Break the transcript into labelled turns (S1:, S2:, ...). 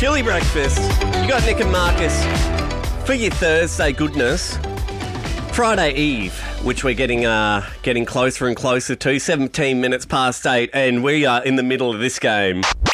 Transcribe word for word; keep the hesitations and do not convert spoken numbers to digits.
S1: Chili breakfast. You got Nick and Marcus for your Thursday goodness. Friday Eve, which we're getting uh, getting closer and closer to. seventeen minutes past eight, and we are in the middle of this game.